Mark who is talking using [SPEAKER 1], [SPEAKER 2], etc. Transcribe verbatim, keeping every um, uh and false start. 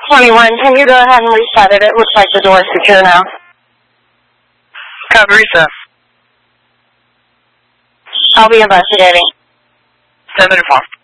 [SPEAKER 1] twenty-one, can you go ahead and reset it? It looks like the door is secure now.
[SPEAKER 2] Copy, reset.
[SPEAKER 1] I'll be investigating.
[SPEAKER 2] Send the inform.